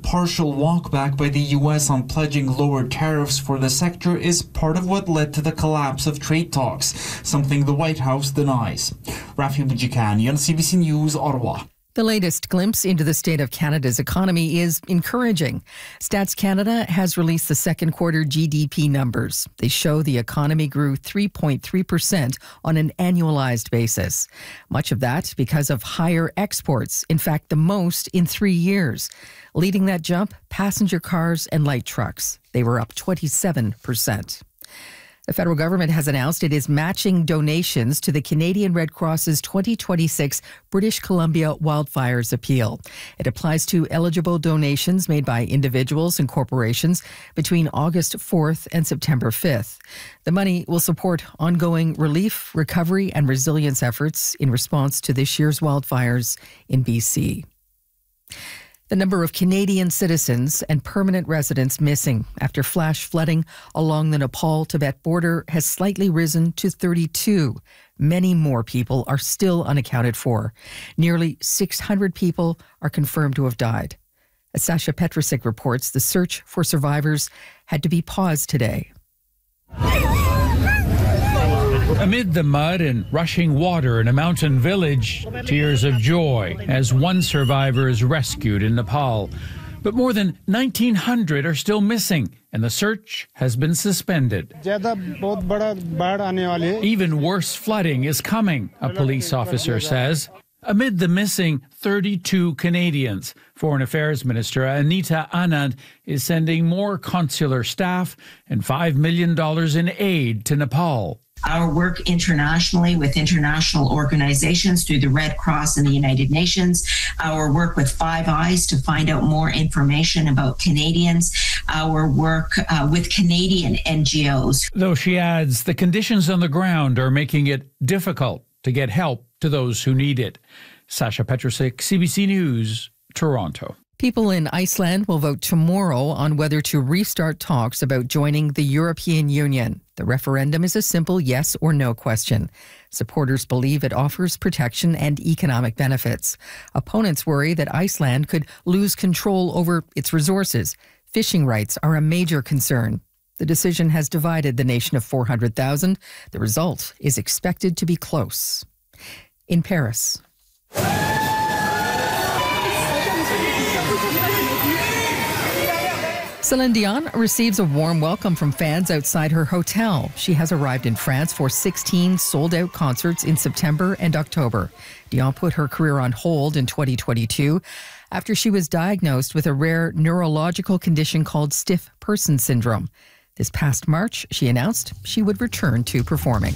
partial walkback by the U.S. on pledging lower tariffs for the sector is part of what led to the collapse of trade talks, something the White House denies. Rafi Bujikani on CBC News, Ottawa. The latest glimpse into the state of Canada's economy is encouraging. Stats Canada has released the second quarter GDP numbers. They show the economy grew 3.3% on an annualized basis. Much of that because of higher exports, in fact, the most in 3 years. Leading that jump, passenger cars and light trucks. They were up 27%. The federal government has announced it is matching donations to the Canadian Red Cross's 2026 British Columbia wildfires appeal. It applies to eligible donations made by individuals and corporations between August 4th and September 5th. The money will support ongoing relief, recovery, and resilience efforts in response to this year's wildfires in BC. The number of Canadian citizens and permanent residents missing after flash flooding along the Nepal-Tibet border has slightly risen to 32. Many more people are still unaccounted for. Nearly 600 people are confirmed to have died. As Sasha Petrusik reports, the search for survivors had to be paused today. Amid the mud and rushing water in a mountain village, tears of joy as one survivor is rescued in Nepal. But more than 1,900 are still missing, and the search has been suspended. Even worse flooding is coming, a police officer says. Amid the missing 32 Canadians, Foreign Affairs Minister Anita Anand is sending more consular staff and $5 million in aid to Nepal. Our work internationally with international organizations through the Red Cross and the United Nations, our work with Five Eyes to find out more information about Canadians, our work with Canadian NGOs. Though she adds the conditions on the ground are making it difficult to get help to those who need it. Sasha Petrusik, CBC News, Toronto. People in Iceland will vote tomorrow on whether to restart talks about joining the European Union. The referendum is a simple yes or no question. Supporters believe it offers protection and economic benefits. Opponents worry that Iceland could lose control over its resources. Fishing rights are a major concern. The decision has divided the nation of 400,000. The result is expected to be close. In Paris. Celine Dion receives a warm welcome from fans outside her hotel. She has arrived in France for 16 sold-out concerts in September and October. Dion put her career on hold in 2022 after she was diagnosed with a rare neurological condition called stiff person syndrome. This past March, she announced she would return to performing.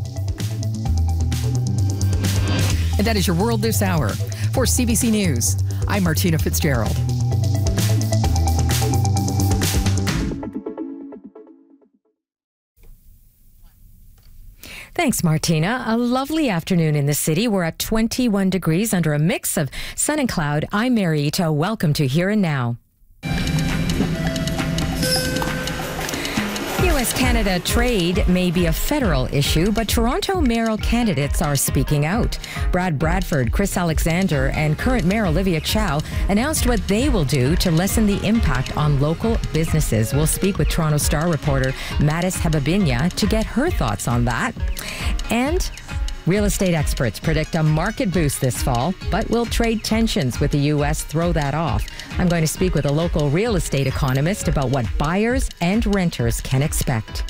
And that is your world this hour. For CBC News, I'm Martina Fitzgerald. Thanks, Martina. A lovely afternoon in the city. We're at 21 degrees under a mix of sun and cloud. I'm Mary Ito. Welcome to Here and Now. U.S.-Canada trade may be a federal issue, but Toronto mayoral candidates are speaking out. Brad Bradford, Chris Alexander, and current Mayor Olivia Chow announced what they will do to lessen the impact on local businesses. We'll speak with Toronto Star reporter Mattis Hababinya to get her thoughts on that. And real estate experts predict a market boost this fall, but will trade tensions with the U.S. throw that off? I'm going to speak with a local real estate economist about what buyers and renters can expect.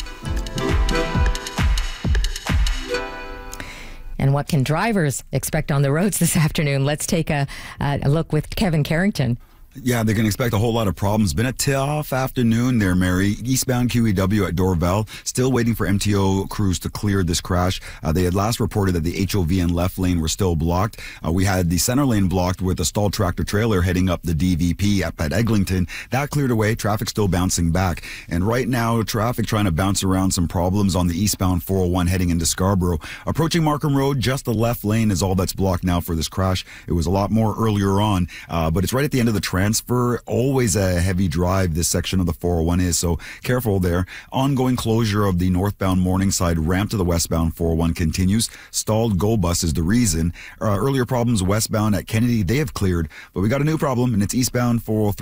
And what can drivers expect on the roads this afternoon? Let's take a look with Kevin Carrington. Yeah, they can expect a whole lot of problems. Been a tough afternoon there, Mary. Eastbound QEW at Dorval, still waiting for MTO crews to clear this crash. They had last reported that the HOV and left lane were still blocked. We had the center lane blocked with a stalled tractor trailer heading up the DVP up at Eglinton. That cleared away. Traffic still bouncing back. And right now, traffic trying to bounce around some problems on the eastbound 401 heading into Scarborough. Approaching Markham Road, just the left lane is all that's blocked now for this crash. It was a lot more earlier on, but it's right at the end of the transfer. Always a heavy drive, this section of the 401 is, so careful there. Ongoing closure of the northbound Morningside ramp to the westbound 401 continues. Stalled GO bus is the reason. Earlier problems westbound at Kennedy, they have cleared, but we got a new problem, and it's eastbound 403.